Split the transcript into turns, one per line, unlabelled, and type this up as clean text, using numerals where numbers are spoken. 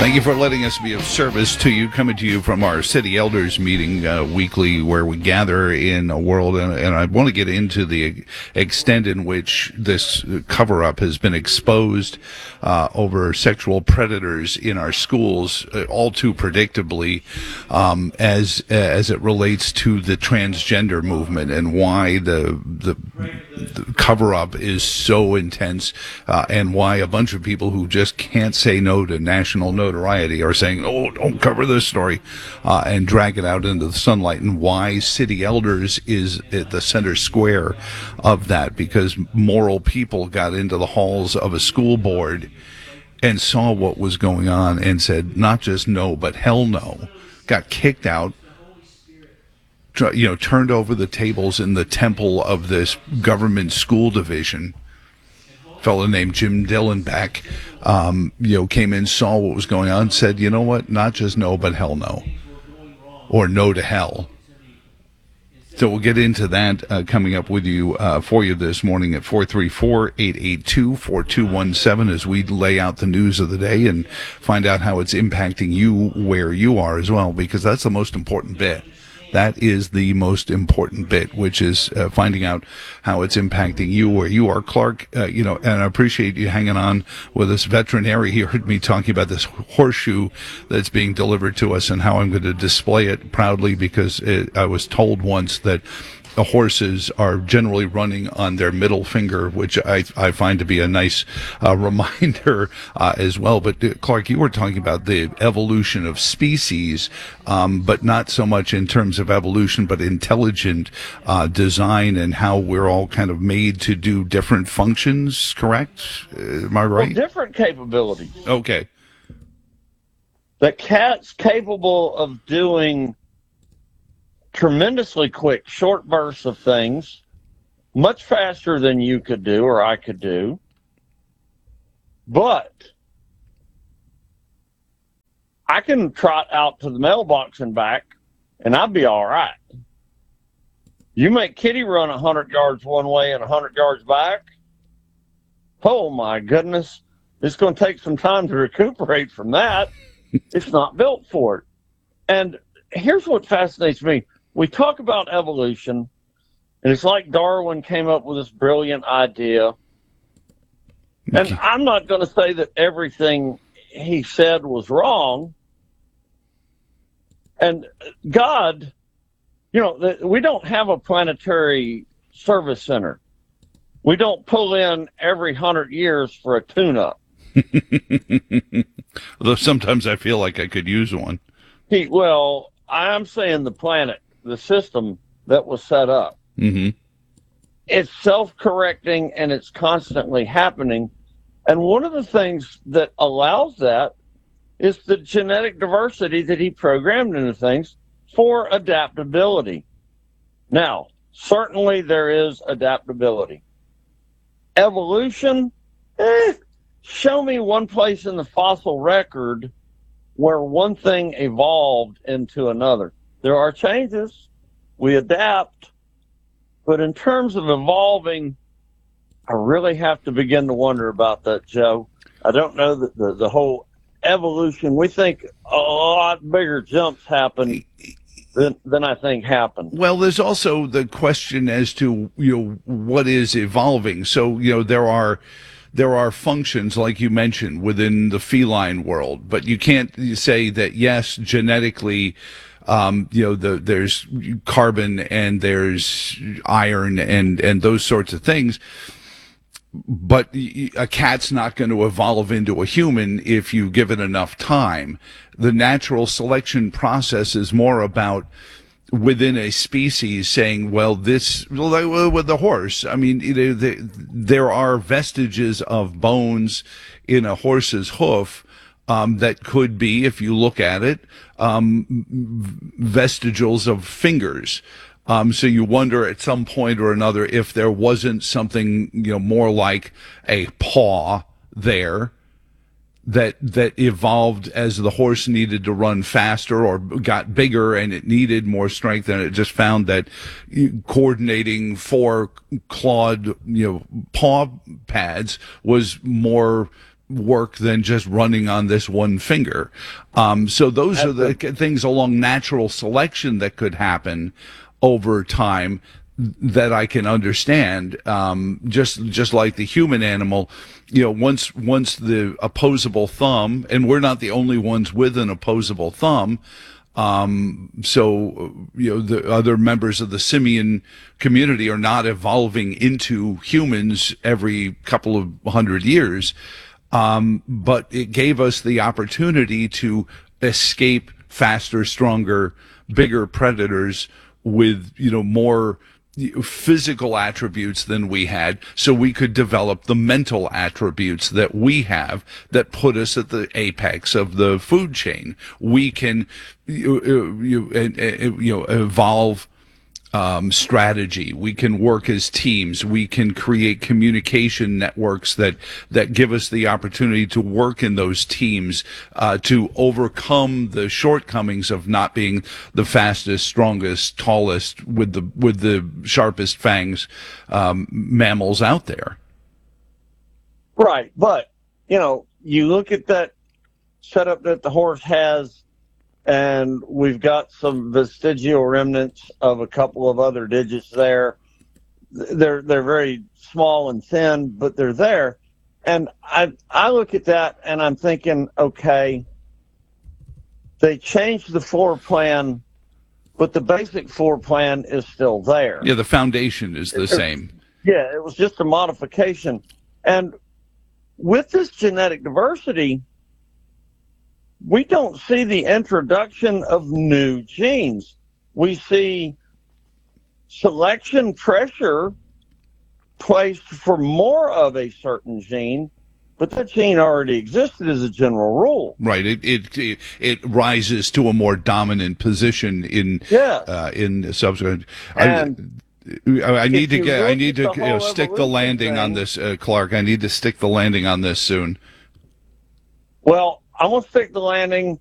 Thank you for letting us be of service to you, coming to you from our city elders meeting weekly, where we gather in a world. And I want to get into the extent in which this cover-up has been exposed over sexual predators in our schools, all too predictably, as it relates to the transgender movement, and why the cover-up is so intense, and why a bunch of people who just can't say no to national notoriety are saying, "Oh, don't cover this story," and drag it out into the sunlight, and why city elders is at the center square of that, because moral people got into the halls of a school board and saw what was going on and said not just no, but hell no, got kicked out, turned over the tables in the temple of this government school division. A fellow named Jim Dillenbeck, came in, saw what was going on, said, you know what, not just no, but hell no, or no to hell. So we'll get into that coming up with you for you this morning at 434-882-4217 as we lay out the news of the day and find out how it's impacting you where you are as well, because that's the most important bit. That is the most important bit, which is finding out how it's impacting you where you are. Clark, and I appreciate you hanging on with us. Veterinary, he heard me talking about this horseshoe that's being delivered to us and how I'm going to display it proudly, because I was told once that the horses are generally running on their middle finger, which I find to be a nice reminder as well. But Clark, you were talking about the evolution of species, but not so much in terms of evolution, but intelligent design, and how we're all kind of made to do different functions, correct? Am I right?
Well, different capabilities.
Okay.
The cat's capable of doing tremendously quick, short bursts of things, much faster than you could do or I could do. But I can trot out to the mailbox and back, and I'd be all right. You make Kitty run 100 yards one way and 100 yards back, oh my goodness, it's going to take some time to recuperate from that. It's not built for it. And here's what fascinates me. We talk about evolution, and it's like Darwin came up with this brilliant idea. And I'm not going to say that everything he said was wrong. And God, we don't have a planetary service center. We don't pull in every 100 years for a tune-up.
Although sometimes I feel like I could use one.
Well, I'm saying the planet, the system that was set up.
Mm-hmm.
It's self-correcting, and it's constantly happening. And one of the things that allows that is the genetic diversity that he programmed into things for adaptability. Now, certainly there is adaptability. Evolution, show me one place in the fossil record where one thing evolved into another. There are changes. We adapt. But in terms of evolving, I really have to begin to wonder about that, Joe. I don't know that the whole evolution, we think a lot bigger jumps happen than I think happen.
Well, there's also the question as to, what is evolving. So, there are functions, like you mentioned, within the feline world, but you can't say that, yes, genetically, there's carbon and there's iron and those sorts of things. But a cat's not going to evolve into a human if you give it enough time. The natural selection process is more about within a species saying, with the horse, I mean, there are vestiges of bones in a horse's hoof that could be, if you look at it, vestigials of fingers. So you wonder at some point or another if there wasn't something, more like a paw there that evolved as the horse needed to run faster or got bigger and it needed more strength, and it just found that coordinating four clawed, paw pads was more work than just running on this one finger. So those are the things along natural selection that could happen over time that I can understand. Just like the human animal, once the opposable thumb, and we're not the only ones with an opposable thumb. The other members of the simian community are not evolving into humans every couple of 100 years. But it gave us the opportunity to escape faster, stronger, bigger predators with, more physical attributes than we had, so we could develop the mental attributes that we have that put us at the apex of the food chain. We can evolve strategy. We can work as teams. We can create communication networks that give us the opportunity to work in those teams to overcome the shortcomings of not being the fastest, strongest, tallest, with the sharpest fangs mammals out there.
Right, but you look at that setup that the horse has. And we've got some vestigial remnants of a couple of other digits there. They're very small and thin, but they're there. And I look at that and I'm thinking, okay, they changed the floor plan, but the basic floor plan is still there.
Yeah, the foundation is the same.
Yeah, it was just a modification. And with this genetic diversity, we don't see the introduction of new genes. We see selection pressure placed for more of a certain gene, but that gene already existed as a general rule.
Right. It rises to a more dominant position in subsequent.
And
I need to stick the landing on this, Clark. I need to stick the landing on this soon.
Well, I'm going to stick the landing